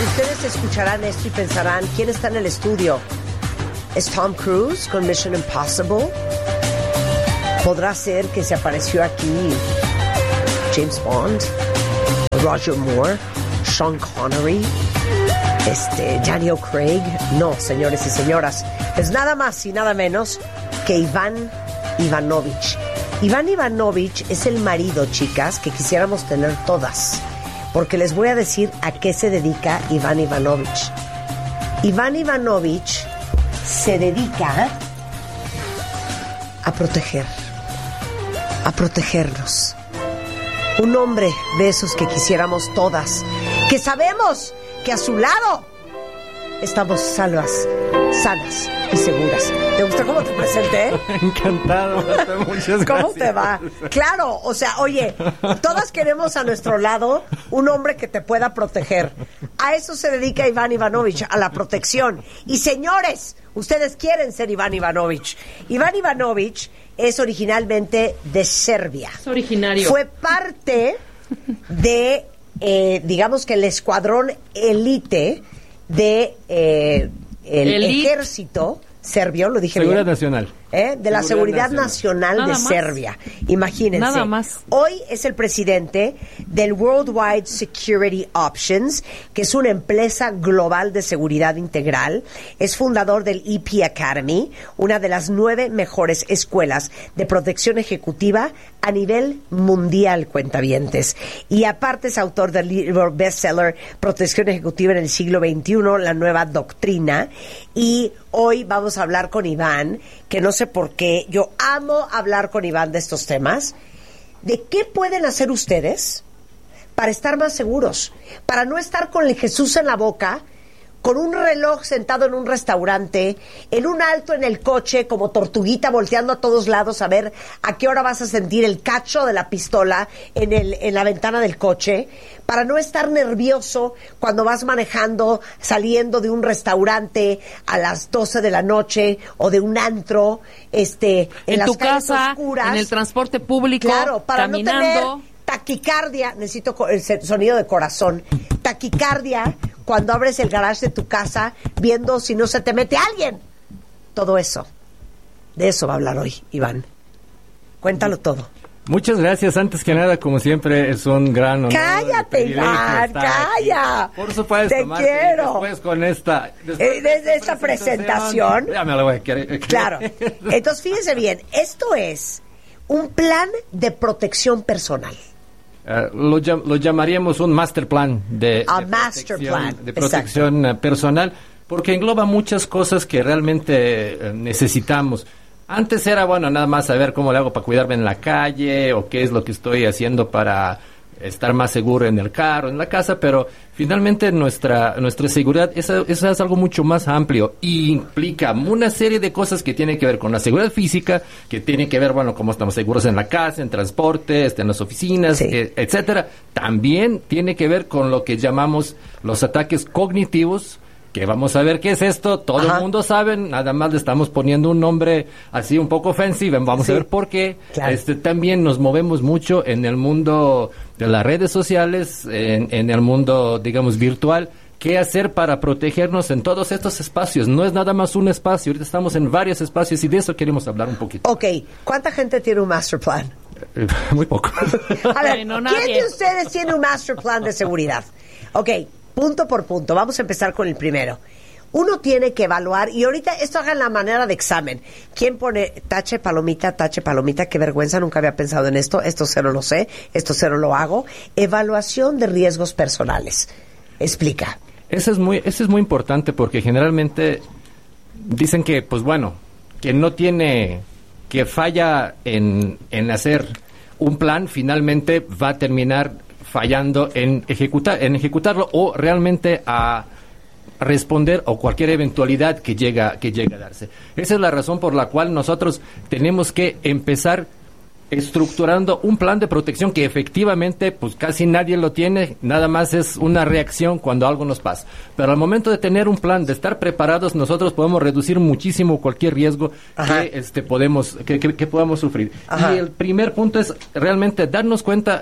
Ustedes escucharán esto y pensarán, ¿quién está en el estudio? ¿Es Tom Cruise con Mission Impossible? ¿Podrá ser que se apareció aquí James Bond? ¿Roger Moore? ¿Sean Connery? ¿Daniel Craig? No, señores y señoras. Es nada más y nada menos que Iván Ivanovich. Iván Ivanovich es el marido, chicas, que quisiéramos tener todas. Porque les voy a decir a qué se dedica Iván Ivanovich. Iván Ivanovich se dedica a protegernos. Un hombre de esos que quisiéramos todas, que sabemos que a su lado estamos sanas y seguras. ¿Te gusta cómo te presenté? Encantado, muchas gracias. ¿Cómo te va? Claro, o sea, oye, todas queremos a nuestro lado un hombre que te pueda proteger. A eso se dedica Iván Ivanovich, a la protección. Y señores, ustedes quieren ser Iván Ivanovich. Iván Ivanovich es originalmente de Serbia. Es originario. Fue parte de, digamos que el escuadrón élite de el ejército serbio, lo dije Seguridad bien. Nacional. De la Seguridad Nacional Nada de más. Serbia. Imagínense. Nada más. Hoy es el presidente del Worldwide Security Options, que es una empresa global de seguridad integral. Es fundador del EP Academy, una de las 9 mejores escuelas de protección ejecutiva a nivel mundial, cuentavientes. Y aparte es autor del libro bestseller Protección Ejecutiva en el siglo XXI, la nueva doctrina. Y hoy vamos a hablar con Iván, que no sé por qué, yo amo hablar con Iván de estos temas, de qué pueden hacer ustedes para estar más seguros, para no estar con el Jesús en la boca, con un reloj sentado en un restaurante, en un alto en el coche, como tortuguita volteando a todos lados a ver a qué hora vas a sentir el cacho de la pistola en la ventana del coche, para no estar nervioso cuando vas manejando, saliendo de un restaurante a las 12 de la noche o de un antro, en las tu calles casa, oscuras. en el transporte público, claro, para caminando. no tener taquicardia, necesito el sonido de corazón, taquicardia cuando abres el garage de tu casa viendo si no se te mete alguien. Todo eso. De eso va a hablar hoy, Iván. Cuéntalo todo. Muchas gracias. Antes que nada, como siempre, es un gran honor. Cállate, Iván, calla. Por supuesto, te Marta, quiero. Después con esta... Desde esta presentación. Ya me la voy a querer. Claro. Entonces, fíjense bien, esto es un plan de protección personal. Lo llamaríamos un master plan de protección personal, porque engloba muchas cosas que realmente necesitamos. Antes era, nada más saber cómo le hago para cuidarme en la calle, o qué es lo que estoy haciendo para estar más seguro en el carro, en la casa, pero finalmente nuestra seguridad, eso es algo mucho más amplio y implica una serie de cosas que tienen que ver con la seguridad física, que tienen que ver, cómo estamos seguros en la casa, en transporte, en las oficinas, sí, etcétera. También tiene que ver con lo que llamamos los ataques cognitivos, que vamos a ver qué es esto. Todo el mundo sabe, nada más le estamos poniendo un nombre así un poco offensive, vamos a ver por qué. Claro. También nos movemos mucho en el mundo de las redes sociales, en el mundo, digamos, virtual. ¿Qué hacer para protegernos en todos estos espacios? No es nada más un espacio, ahorita estamos en varios espacios y de eso queremos hablar un poquito. Ok, ¿cuánta gente tiene un master plan? Muy poco. A ver, ¿quién de ustedes tiene un master plan de seguridad? Ok, punto por punto. Vamos a empezar con el primero. Uno tiene que evaluar, y ahorita esto hagan la manera de examen. ¿Quién pone tache, palomita, qué vergüenza, nunca había pensado en esto cero lo sé, esto cero lo hago? Evaluación de riesgos personales. Explica. Eso es muy importante porque generalmente dicen que, que no tiene, que falla en hacer un plan, finalmente va a terminar fallando en ejecutarlo o realmente a responder a cualquier eventualidad que llega a darse. Esa es la razón por la cual nosotros tenemos que empezar estructurando un plan de protección que efectivamente casi nadie lo tiene, nada más es una reacción cuando algo nos pasa. Pero al momento de tener un plan, de estar preparados, nosotros podemos reducir muchísimo cualquier riesgo que podamos sufrir. Ajá. Y el primer punto es realmente darnos cuenta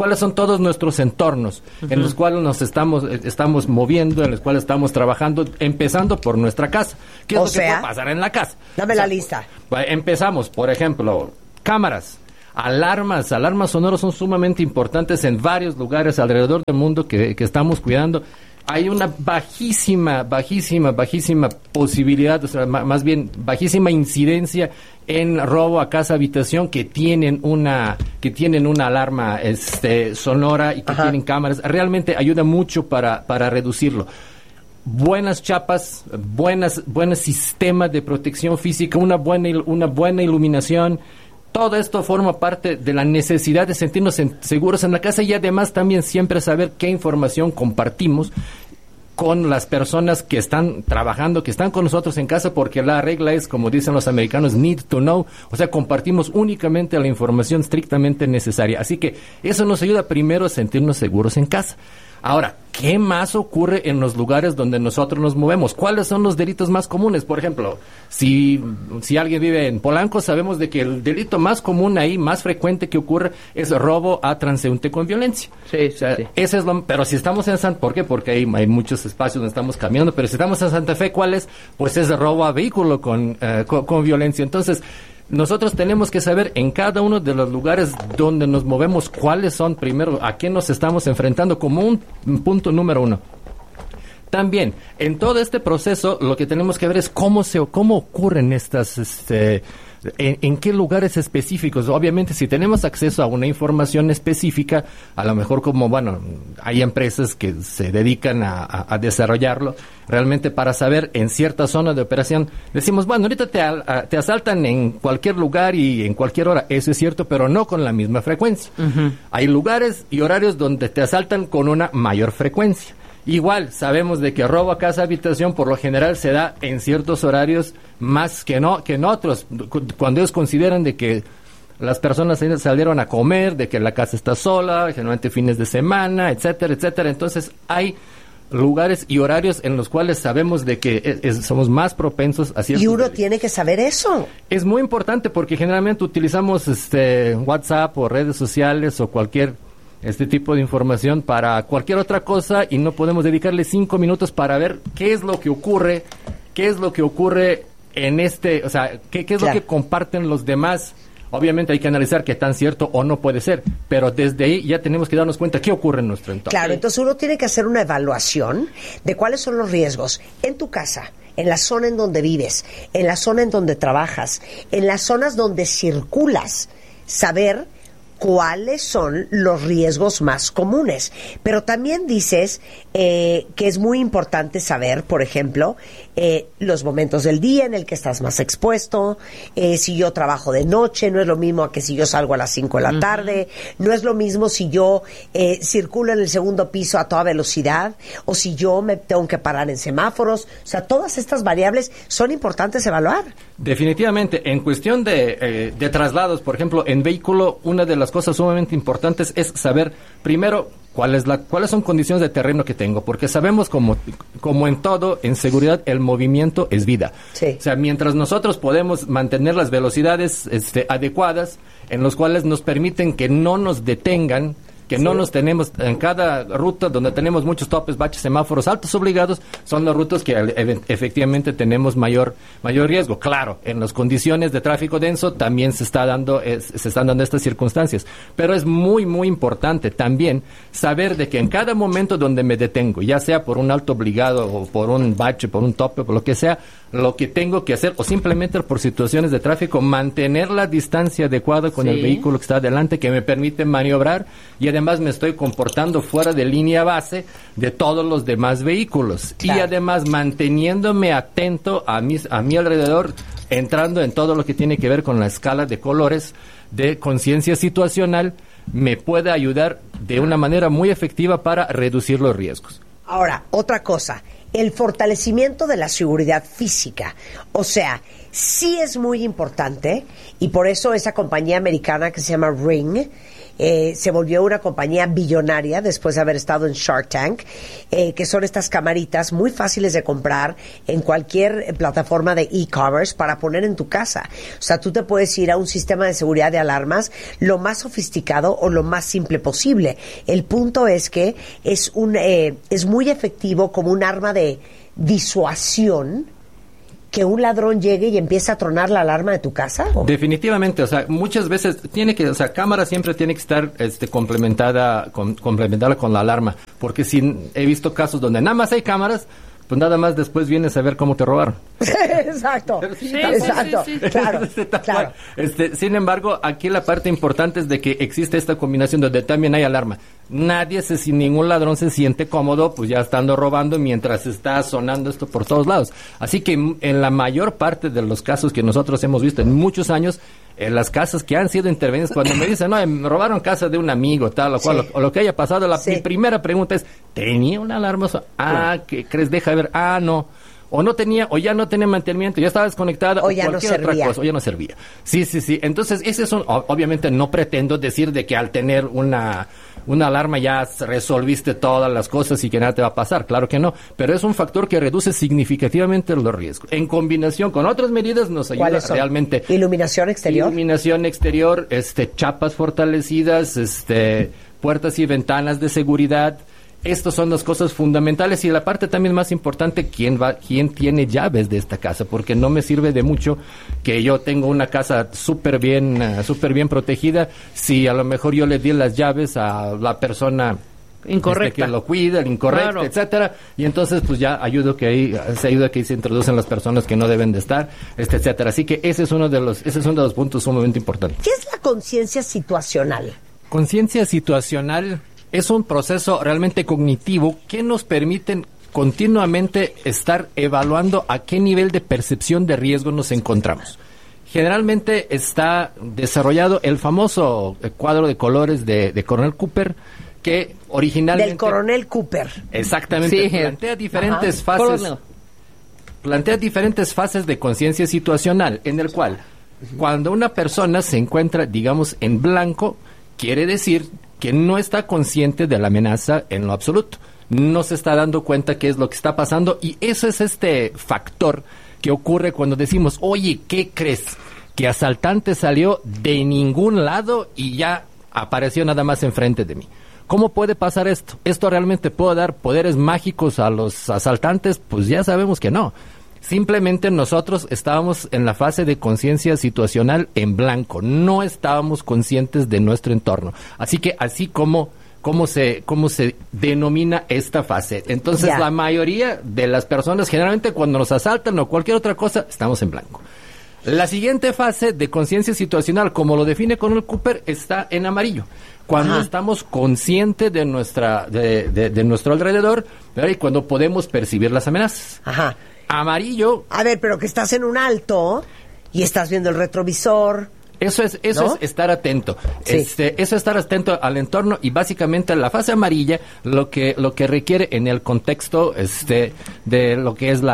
cuáles son todos nuestros entornos en los cuales nos estamos moviendo, en los cuales estamos trabajando, empezando por nuestra casa. ¿Qué es lo que puede pasar en la casa? Dame la lista. Empezamos, por ejemplo, cámaras. Alarmas sonoras son sumamente importantes en varios lugares alrededor del mundo que estamos cuidando. Hay una bajísima posibilidad, o sea, más bien bajísima incidencia en robo a casa habitación que tienen una alarma sonora y que tienen cámaras. Realmente ayuda mucho para reducirlo. Buenas chapas, buenos sistemas de protección física, una buena iluminación. Todo esto forma parte de la necesidad de sentirnos seguros en la casa y además también siempre saber qué información compartimos con las personas que están trabajando, que están con nosotros en casa, porque la regla es, como dicen los americanos, need to know, o sea, compartimos únicamente la información estrictamente necesaria. Así que eso nos ayuda primero a sentirnos seguros en casa. Ahora, ¿qué más ocurre en los lugares donde nosotros nos movemos? ¿Cuáles son los delitos más comunes? Por ejemplo, si alguien vive en Polanco, sabemos de que el delito más común ahí, más frecuente que ocurre, es robo a transeúnte con violencia. Sí, o sea, sí. Ese es pero si estamos en ¿por qué? Porque hay muchos espacios donde estamos caminando, pero si estamos en Santa Fe, ¿cuál es? Pues es robo a vehículo con violencia. Entonces, nosotros tenemos que saber en cada uno de los lugares donde nos movemos cuáles son, primero, a qué nos estamos enfrentando como un punto número uno. También, en todo este proceso, lo que tenemos que ver es cómo ocurren estas, en qué lugares específicos. Obviamente, si tenemos acceso a una información específica, a lo mejor hay empresas que se dedican a desarrollarlo, realmente para saber en cierta zona de operación, decimos, ahorita te asaltan en cualquier lugar y en cualquier hora. Eso es cierto, pero no con la misma frecuencia. Uh-huh. Hay lugares y horarios donde te asaltan con una mayor frecuencia. Igual, sabemos de que robo a casa habitación por lo general se da en ciertos horarios más que en otros, cuando ellos consideran de que las personas salieron a comer, de que la casa está sola, generalmente fines de semana, etcétera, etcétera. Entonces, hay lugares y horarios en los cuales sabemos de que somos más propensos a ciertos y uno delitos. Tiene que saber eso. Es muy importante porque generalmente utilizamos WhatsApp o redes sociales o cualquier este tipo de información para cualquier otra cosa y no podemos dedicarle 5 minutos para ver qué es lo que ocurre en o sea, qué es lo que comparten los demás. Obviamente hay que analizar qué tan cierto o no puede ser, pero desde ahí ya tenemos que darnos cuenta qué ocurre en nuestro entorno. Claro, entonces uno tiene que hacer una evaluación de cuáles son los riesgos en tu casa, en la zona en donde vives, en la zona en donde trabajas, en las zonas donde circulas, saber cuáles son los riesgos más comunes. Pero también dices que es muy importante saber, por ejemplo, los momentos del día en el que estás más expuesto. Si yo trabajo de noche, no es lo mismo que si yo salgo a las 5 de la tarde. No es lo mismo si yo circulo en el segundo piso a toda velocidad o si yo me tengo que parar en semáforos. O sea, todas estas variables son importantes evaluar. Definitivamente. En cuestión de traslados, por ejemplo, en vehículo, una de las cosas sumamente importantes es saber, primero, cuáles son condiciones de terreno que tengo, porque sabemos como en todo, en seguridad, el movimiento es vida. Sí. O sea, mientras nosotros podemos mantener las velocidades adecuadas, en los cuales nos permiten que no nos detengan, que no nos tenemos en cada ruta donde tenemos muchos topes, baches, semáforos altos obligados, son las rutas que efectivamente tenemos mayor riesgo. Claro, en las condiciones de tráfico denso también se están dando estas circunstancias, pero es muy, muy importante también saber de que en cada momento donde me detengo, ya sea por un alto obligado o por un bache, por un tope, por lo que sea, lo que tengo que hacer, o simplemente por situaciones de tráfico, mantener la distancia adecuada con el vehículo que está adelante, que me permite maniobrar, y además me estoy comportando fuera de línea base de todos los demás vehículos. Claro. Y además manteniéndome atento a mi alrededor, entrando en todo lo que tiene que ver con la escala de colores de conciencia situacional, me puede ayudar de una manera muy efectiva para reducir los riesgos. Ahora, otra cosa, el fortalecimiento de la seguridad física. O sea, sí es muy importante, y por eso esa compañía americana que se llama Ring se volvió una compañía billonaria después de haber estado en Shark Tank, que son estas camaritas muy fáciles de comprar en cualquier plataforma de e-commerce para poner en tu casa. O sea, tú te puedes ir a un sistema de seguridad de alarmas lo más sofisticado o lo más simple posible. El punto es que es muy efectivo como un arma de disuasión que un ladrón llegue y empiece a tronar la alarma de tu casa. ¿O? Definitivamente, o sea, muchas veces cámara siempre tiene que estar complementada con la alarma, porque he visto casos donde nada más hay cámaras, pues nada más después vienes a ver cómo te robaron. Exacto. Exacto. Sí. Claro. Sin embargo, aquí la parte importante es de que existe esta combinación donde también hay alarma. Ningún ladrón se siente cómodo, pues ya estando robando mientras está sonando esto por todos lados. Así que en la mayor parte de los casos que nosotros hemos visto en muchos años, en las casas que han sido intervenidas, cuando me dicen, no, me robaron casa de un amigo, tal o cual, o lo que haya pasado, mi primera pregunta es, ¿tenía una alarma? ¿Qué crees? Deja ver. No. O no tenía, o ya no tenía mantenimiento, ya estaba desconectada, o ya cualquier otra cosa, o ya no servía. Sí. Entonces, obviamente no pretendo decir de que al tener una alarma ya resolviste todas las cosas y que nada te va a pasar, claro que no, pero es un factor que reduce significativamente los riesgos. En combinación con otras medidas nos ayuda realmente. ¿Iluminación exterior? Chapas fortalecidas, puertas y ventanas de seguridad. Estas son las cosas fundamentales y la parte también más importante, quién tiene llaves de esta casa, porque no me sirve de mucho que yo tengo una casa súper bien protegida si a lo mejor yo le di las llaves a la persona incorrecta que lo cuida, el incorrecto, claro, etcétera, y entonces pues ya ayuda que ahí se introducen las personas que no deben de estar, etcétera. Así que ese es uno de los puntos sumamente importantes. ¿Qué es la conciencia situacional? Conciencia situacional es un proceso realmente cognitivo que nos permite continuamente estar evaluando a qué nivel de percepción de riesgo nos encontramos. Generalmente está desarrollado el famoso cuadro de colores de Coronel Cooper, que originalmente... Del Coronel Cooper. Exactamente. Sí. Plantea diferentes fases de conciencia situacional, en el cual cuando una persona se encuentra, digamos, en blanco, quiere decir que no está consciente de la amenaza en lo absoluto. No se está dando cuenta qué es lo que está pasando, y eso es este factor que ocurre cuando decimos, oye, ¿qué crees? Que asaltante salió de ningún lado y ya apareció nada más enfrente de mí. ¿Cómo puede pasar esto? ¿Esto realmente puede dar poderes mágicos a los asaltantes? Pues ya sabemos que no. Simplemente nosotros estábamos en la fase de conciencia situacional en blanco, no estábamos conscientes de nuestro entorno. Así que así como se denomina esta fase. Entonces la mayoría de las personas generalmente cuando nos asaltan o cualquier otra cosa estamos en blanco. La siguiente fase de conciencia situacional, como lo define Coronel Cooper, está en amarillo. Cuando estamos conscientes de nuestro alrededor, ¿verdad? Y cuando podemos percibir las amenazas. Ajá. Amarillo. A ver, pero que estás en un alto y estás viendo el retrovisor. Eso es estar atento. Sí. Eso es estar atento al entorno, y básicamente la fase amarilla lo que requiere en el contexto de lo que es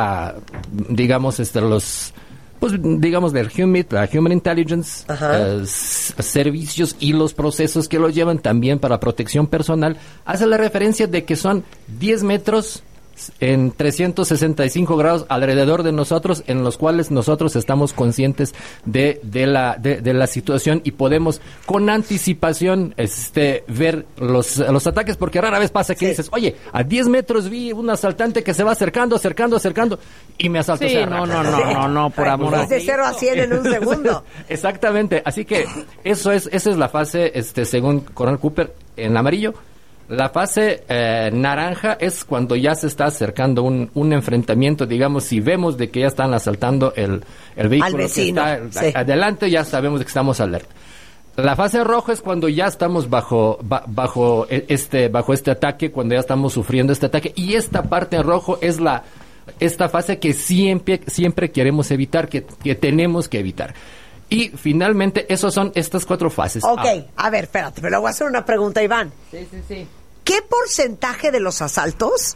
del Human Intelligence, servicios y los procesos que lo llevan también para protección personal, hace la referencia de que son 10 metros en 365 grados alrededor de nosotros, en los cuales nosotros estamos conscientes de la situación y podemos con anticipación ver los ataques, porque rara vez pasa que dices, oye, a 10 metros vi un asaltante que se va acercando y me asaltó. Sí, no, por amor a Dios. De 0 a 100 en un segundo. Exactamente, así que esa es la fase, según Coronel Cooper, en amarillo. La fase naranja es cuando ya se está acercando un enfrentamiento, digamos, si vemos de que ya están asaltando el vehículo que está adelante, ya sabemos de que estamos alerta. La fase roja es cuando ya estamos bajo este ataque, cuando ya estamos sufriendo este ataque, y esta parte en rojo es esta fase que siempre queremos evitar, que tenemos que evitar. Y finalmente, esas son estas 4 fases. Ok, a ver, espérate, pero voy a hacer una pregunta, Iván. Sí. ¿Qué porcentaje de los asaltos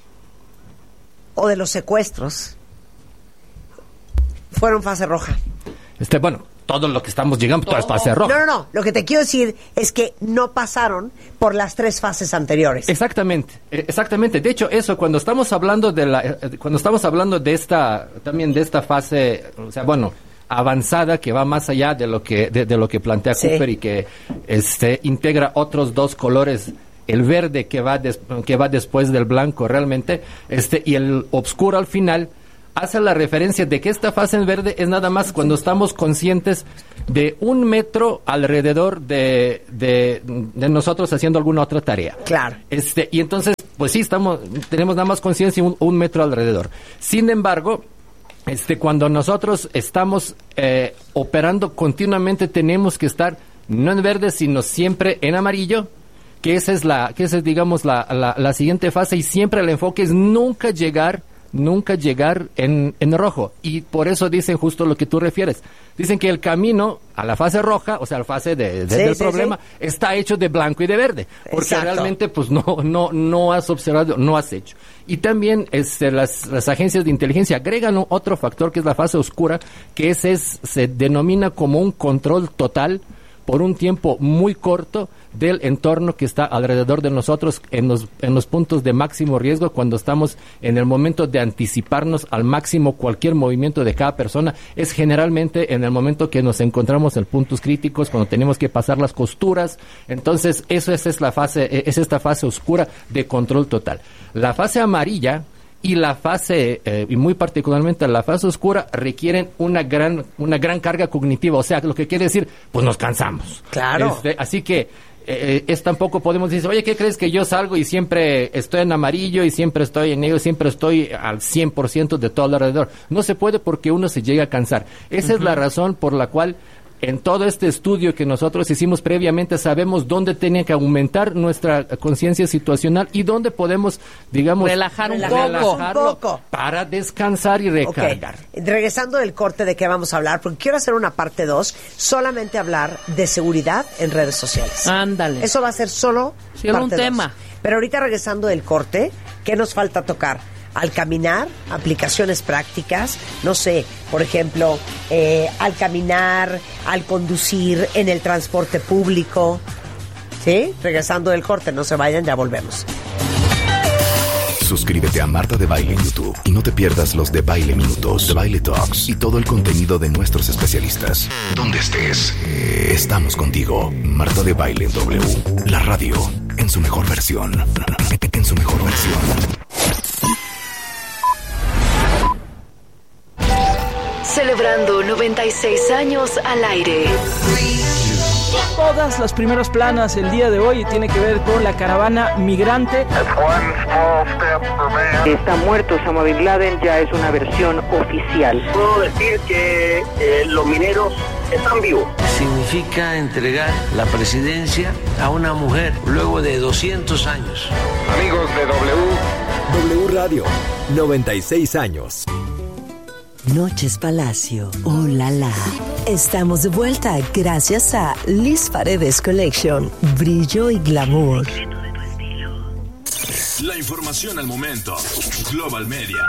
o de los secuestros fueron fase roja? todo lo que estamos llegando, toda es fase roja. No. Lo que te quiero decir es que no pasaron por las 3 fases anteriores. Exactamente. De hecho, eso, cuando estamos hablando de esta fase, o sea, bueno, avanzada, que va más allá de lo que plantea Cooper y que integra otros 2 colores, el verde que va después del blanco realmente, y el oscuro al final, hace la referencia de que esta fase en verde es nada más cuando estamos conscientes de 1 metro alrededor de nosotros haciendo alguna otra tarea. Claro. Y entonces, pues sí, tenemos nada más conciencia 1 metro alrededor. Sin embargo, cuando nosotros estamos operando continuamente, tenemos que estar no en verde, sino siempre en amarillo, que esa es digamos la siguiente fase, y siempre el enfoque es nunca llegar en rojo. Y por eso dicen justo lo que tú refieres. Dicen que el camino a la fase roja, o sea, la fase del problema, está hecho de blanco y de verde. Porque realmente pues no has observado, no has hecho. Y también las agencias de inteligencia agregan otro factor, que es la fase oscura, que se denomina como un control total por un tiempo muy corto del entorno que está alrededor de nosotros en los puntos de máximo riesgo, cuando estamos en el momento de anticiparnos al máximo cualquier movimiento de cada persona. Es generalmente en el momento que nos encontramos en puntos críticos, cuando tenemos que pasar las costuras. Entonces, es esta fase oscura de control total. La fase amarilla y la fase, y muy particularmente la fase oscura, requieren una gran carga cognitiva. O sea, lo que quiere decir, pues nos cansamos. Claro. Así que tampoco podemos decir, oye, ¿qué crees que yo salgo y siempre estoy en amarillo y siempre estoy en negro, siempre estoy al 100% de todo alrededor? No se puede, porque uno se llega a cansar. Esa es la razón por la cual en todo este estudio que nosotros hicimos previamente, sabemos dónde tiene que aumentar nuestra conciencia situacional y dónde podemos, digamos, relajar un poco para descansar y recargar. Regresando del corte, ¿de qué vamos a hablar? Porque quiero hacer una parte 2, solamente hablar de seguridad en redes sociales. Ándale. Eso va a ser solo parte un 2. tema. Pero ahorita, regresando del corte, ¿qué nos falta tocar? Al caminar, aplicaciones prácticas, no sé, por ejemplo, al caminar, al conducir, en el transporte público. ¿Sí? Regresando del corte, no se vayan, ya volvemos. Suscríbete a Marta de Baile en YouTube y no te pierdas los de Baile Minutos, de Baile Talks y todo el contenido de nuestros especialistas. Donde estés, estamos contigo. Marta de Baile en W, la radio en su mejor versión. En su mejor versión. Celebrando 96 años al aire. Todas las primeras planas el día de hoy tiene que ver con la caravana migrante. Está muerto Osama Bin Laden, ya es una versión oficial. Puedo decir que los mineros están vivos. Significa entregar la presidencia a una mujer luego de 200 años. Amigos de W Radio, 96 años. Noches Palacio, oh la la. Estamos de vuelta gracias a Liz Paredes Collection, brillo y glamour. La información al momento, Global Media.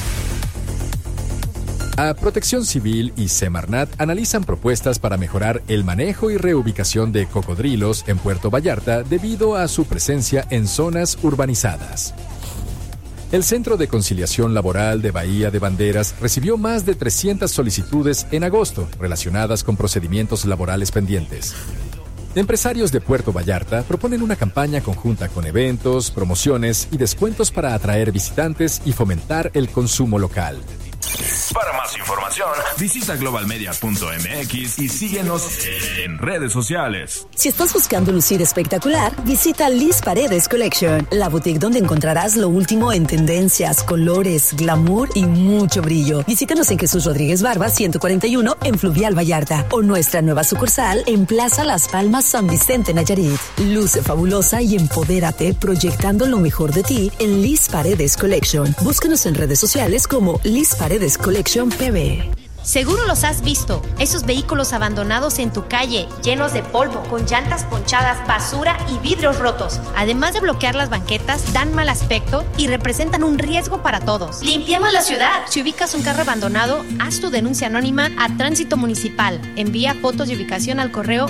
A Protección Civil y Semarnat analizan propuestas para mejorar el manejo y reubicación de cocodrilos en Puerto Vallarta debido a su presencia en zonas urbanizadas. El Centro de Conciliación Laboral de Bahía de Banderas recibió más de 300 solicitudes en agosto relacionadas con procedimientos laborales pendientes. Empresarios de Puerto Vallarta proponen una campaña conjunta con eventos, promociones y descuentos para atraer visitantes y fomentar el consumo local. Para más información, visita globalmedia.mx y síguenos en redes sociales. Si estás buscando lucir espectacular, visita Liz Paredes Collection, la boutique donde encontrarás lo último en tendencias, colores, glamour y mucho brillo. Visítanos en Jesús Rodríguez Barba 141 en Fluvial Vallarta o nuestra nueva sucursal en Plaza Las Palmas San Vicente Nayarit. Luce fabulosa y empodérate proyectando lo mejor de ti en Liz Paredes Collection. Búscanos en redes sociales como Liz Paredes Collection PB. Seguro los has visto, esos vehículos abandonados en tu calle, llenos de polvo, con llantas ponchadas, basura y vidrios rotos. Además de bloquear las banquetas, dan mal aspecto y representan un riesgo para todos. ¡Limpiemos la ciudad! Si ubicas un carro abandonado, haz tu denuncia anónima a Tránsito Municipal. Envía fotos de ubicación al correo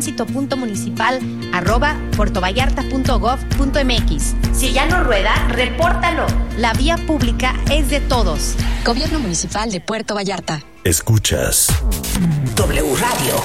tránsito.municipal@puertovallarta.gov.mx. Si ya no rueda, repórtalo. La vía pública es de todos. Gobierno Municipal de Puerto Vallarta. Escuchas W Radio.